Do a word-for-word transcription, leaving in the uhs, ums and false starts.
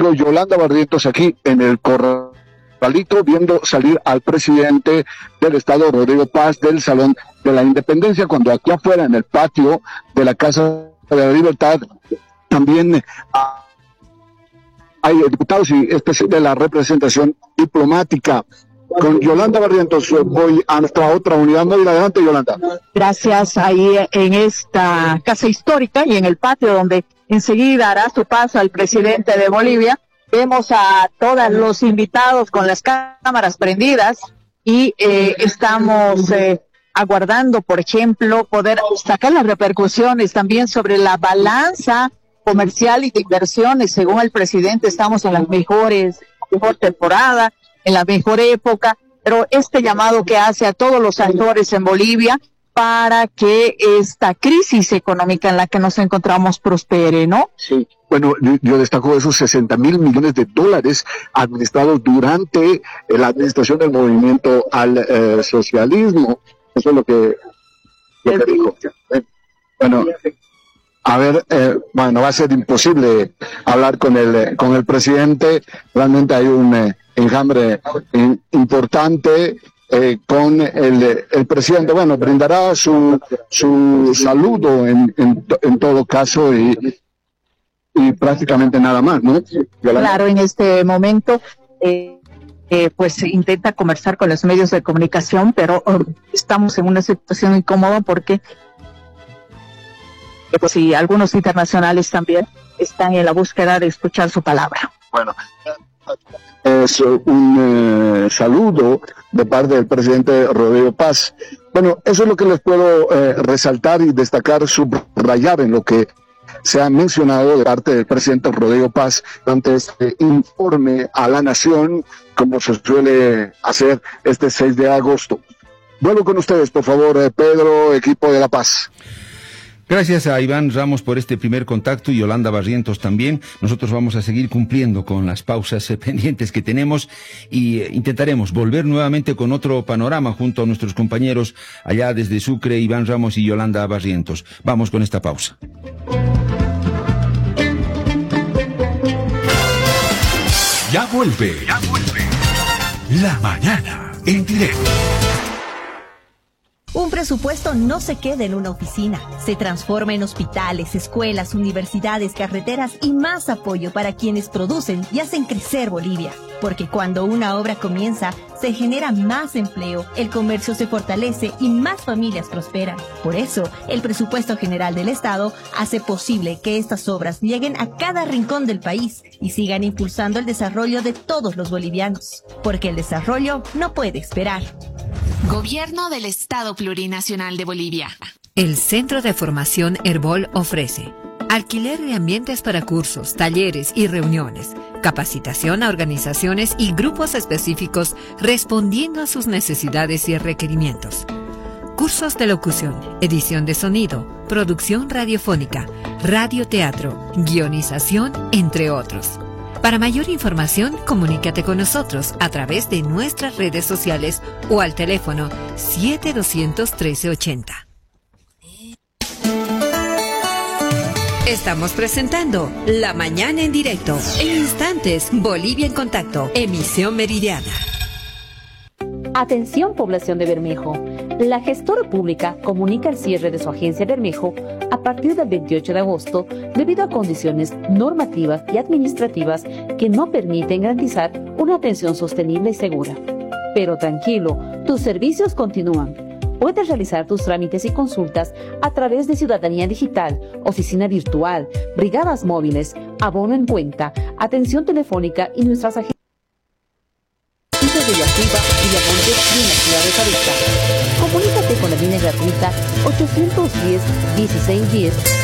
ejemplo, Yolanda Barrientos aquí en el Corralito, viendo salir al presidente del Estado, Rodrigo Paz, del Salón de la Independencia, cuando aquí afuera, en el patio de la Casa de la Libertad, también ah, hay diputados y especialmente de la representación diplomática. Con Yolanda Barrientos voy a nuestra otra unidad móvil. Adelante, Yolanda. Gracias. Ahí en esta casa histórica y en el patio donde enseguida hará su paso al presidente de Bolivia, vemos a todos los invitados con las cámaras prendidas y eh, estamos eh, aguardando, por ejemplo, poder sacar las repercusiones también sobre la balanza comercial y de inversiones. Según el presidente, estamos en las mejores, mejor temporada, en la mejor época, pero este llamado que hace a todos los actores en Bolivia para que esta crisis económica en la que nos encontramos prospere, ¿no? Sí. Bueno, yo, yo destaco esos sesenta mil millones de dólares administrados durante la administración del movimiento al eh, socialismo. Eso es lo que, lo que dijo. Bueno, a ver, eh, bueno, va a ser imposible hablar con el con el presidente. Realmente hay un eh, enjambre eh, importante eh, con el, el presidente. Bueno, brindará su su saludo en, en, en todo caso y, y prácticamente nada más, ¿no? Claro, en este momento eh, eh, pues intenta conversar con los medios de comunicación, pero oh, estamos en una situación incómoda porque pues sí, algunos internacionales también están en la búsqueda de escuchar su palabra. Bueno, es un eh, saludo de parte del presidente Rodrigo Paz. Bueno, eso es lo que les puedo eh, resaltar y destacar, subrayar en lo que se ha mencionado de parte del presidente Rodrigo Paz ante este informe a la nación, como se suele hacer este seis de agosto. Vuelvo con ustedes, por favor, eh, Pedro, equipo de La Paz. Gracias a Iván Ramos por este primer contacto y Yolanda Barrientos también. Nosotros vamos a seguir cumpliendo con las pausas eh, pendientes que tenemos y eh, intentaremos volver nuevamente con otro panorama junto a nuestros compañeros allá desde Sucre, Iván Ramos y Yolanda Barrientos. Vamos con esta pausa. Ya vuelve, ya vuelve. La mañana en directo. Un presupuesto no se queda en una oficina, se transforma en hospitales, escuelas, universidades, carreteras y más apoyo para quienes producen y hacen crecer Bolivia. Porque cuando una obra comienza, se genera más empleo, el comercio se fortalece y más familias prosperan. Por eso, el presupuesto general del Estado hace posible que estas obras lleguen a cada rincón del país y sigan impulsando el desarrollo de todos los bolivianos. Porque el desarrollo no puede esperar. Gobierno del Estado Plurinacional de Bolivia. El Centro de Formación Herbol ofrece alquiler de ambientes para cursos, talleres y reuniones, capacitación a organizaciones y grupos específicos respondiendo a sus necesidades y requerimientos. Cursos de locución, edición de sonido, producción radiofónica, radioteatro, guionización, entre otros. Para mayor información, comunícate con nosotros a través de nuestras redes sociales o al teléfono siete doscientos trece ochenta. Estamos presentando La Mañana en Directo. En instantes, Bolivia en Contacto, emisión meridiana. Atención, población de Bermejo. La gestora pública comunica el cierre de su agencia Bermejo a partir del veintiocho de agosto debido a condiciones normativas y administrativas que no permiten garantizar una atención sostenible y segura. Pero tranquilo, tus servicios continúan. Puedes realizar tus trámites y consultas a través de Ciudadanía Digital, Oficina Virtual, Brigadas Móviles, Abono en Cuenta, Atención Telefónica y nuestras agencias de Villacuiva, Villamonte y en la ciudad de Tarija. Comunícate con la línea gratuita ochocientos diez, dieciséis diez